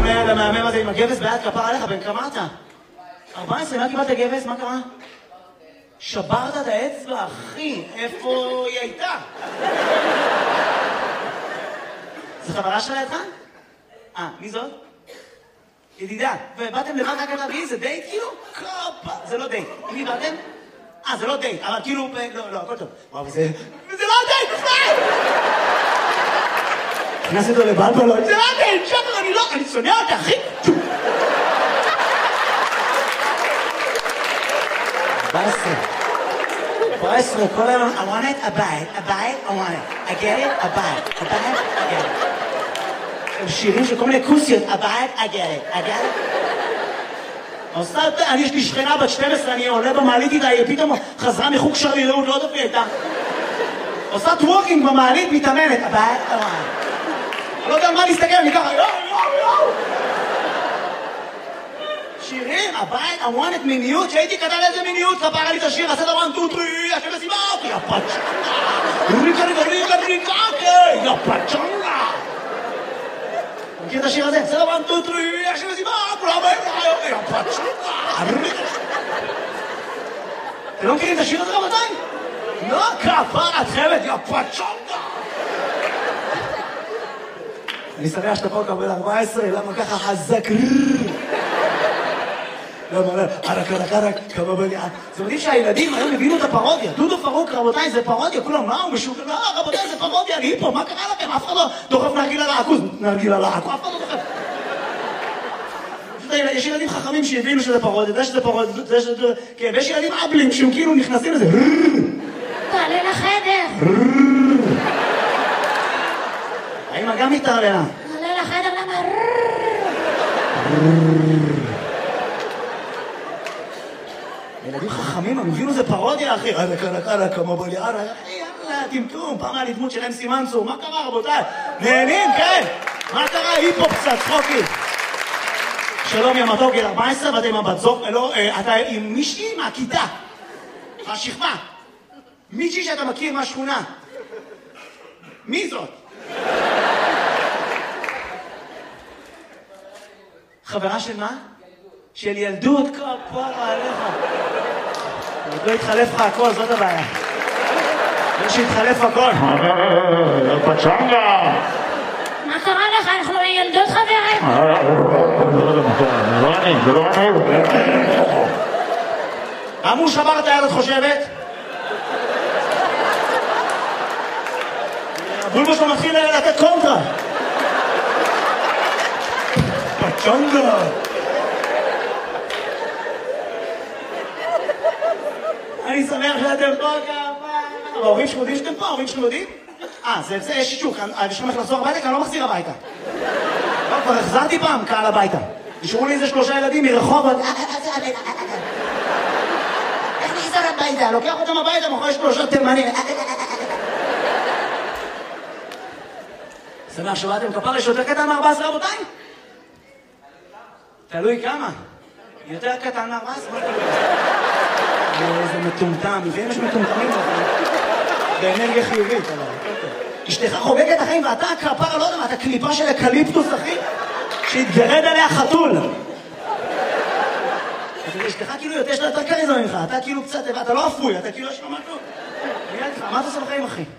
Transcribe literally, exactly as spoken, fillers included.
המנהל המהמם הזה עם הגבס ביד כפר עליך, בן כמה אתה? ארבע עשרה, מה קיבלת גבס? מה קרה? שברת את האצבע, אחי, איפה היא הייתה? זו חברה שלה לידך? אה, מי זאת? ידידה, ובאתם לבד רק להביא, זה דייט כאילו? קופה, זה לא דייט. עם מי באתם? אה, זה לא דייט, אבל כאילו, לא, לא, הכל טוב. וואו, זה... זה לא דייט, בכלל! נכנס אותו לבלבלות, זה לא דייט, שפר, אני לא, אני שונא אותה, אחי! ארבע עשרה. ארבע עשרה, כל היום, I want it, a buy it, a buy it, I want it. I get it, a buy it, a buy it, I get it. שירים של כל מיני כוסיות, הבית, I get it, I get it. עושה, אני יש לי שכנה בת שתים עשרה, אני עולה במעלית איתה, היא פתאום חזרה מחוג שרי רעות, לא יודעת מי הייתה. עושה טוורקינג במעלית, מתאמנת, הבית, I want it. אני לא יודע על מה להסתכל, אני ככה, יואו, יואו, יואו. שירים, הבית, I want it, מיניות, שהייתי כתב איזה מיניות, כפרה לי את השיר, עשה דבר, טו, טרי, השם לסיבה, יא פצ'נגה, ריקה, ריקה, ריקה, ריקה, יא פצ'נגה. מכיר את השיר הזה? זה לא בנטו טרי, יש לי מסיבה, כולם באים לך, יא פצ'נגה. אתם לא מכירים את השיר הזה רבותיי? לא, כפרה, את חייבת, יא פצ'נגה. אני שמח שאתה פה קבל ארבע עשרה, למה ככה חזק? למה, למה, ערק, ערק, ערק, כמה בליעה. זה מדהים שהילדים היום הבינו את הפרודיה. דודו פרוק, רבותיי, זה פרודיה. כולם, מה, הוא משוגע? לא, רבותיי, זה פרודיה, אני פה, מה קרה לכם? אף אחד לא דוחף נרגילה לעכוז. נרגילה לעכוז, אף אחד לא דוחף. יש ילדים חכמים שהבינו שזה פרודיה, זה שזה פרודיה, זה שזה... כן, ויש ילדים אבלים שהם כאילו נכנסים לזה. תעלה לחדר. האמא גם מתערלה. תעלה לחדר, למה? ילדים חכמים, הם הבינו זה פרודיה, אחי. עלק, עלק, עלק, כמה בלי עלק. יאללה, טמטום, פעם היה לי דמות של אמסי מנצור. מה קרה, רבותיי? נהנים, כן? מה קרה? היפו קצת, צחוקי. שלום, יא מתוק, גיל ארבע עשרה, ואתה עם הבת זוג, לא, אתה עם מישהי מהכיתה. מהשכבה. מישהי שאתה מכיר מהשכונה. מי זאת? חברה של מה? של ילדות, כפרה עליך. עוד לא התחלף לך הכל, זאת הבעיה. לא שהתחלף הכל. פצ'נגה! מה קרה לך? אנחנו ילדות חברים. זה לא אני, זה לא אני. אמרו שבר את היד, את חושבת? הבולבוס לא מתחיל לתת קונטרה. פצ'נגה! אני שמח שאתם פה כמה... ההורים שלכם יודעים שאתם פה? ההורים שלכם יודעים? אה, זה יש שישוק, אני שלכם איך לחזור הביתה, כי אני לא מחזיר הביתה. לא, כבר החזרתי פעם קהל הביתה. נשארו לי איזה שלושה ילדים מרחוב... איך נחזר הביתה? לוקח אותם הביתה, מאחורי שלושה תימנים. שמח שבאתם כפר, יש יותר קטן מארבע עשרה רבותיי? תלוי כמה. יותר קטן מארבע עשרה? איזה מטומטם, ואם יש מטומטמים באנרגיה חיובית, אשתך חוגגת החיים ואתה הכפר, לא יודע מה, אתה קליפה של אקליפטוס, אחי, שהתגרד עליה חתול. אשתך כאילו יותר שאתה יותר קריזמה ממך, אתה כאילו קצת, אתה לא אפוי, אתה כאילו יש לו מה טוב. מה אתה עושה בחיים, אחי?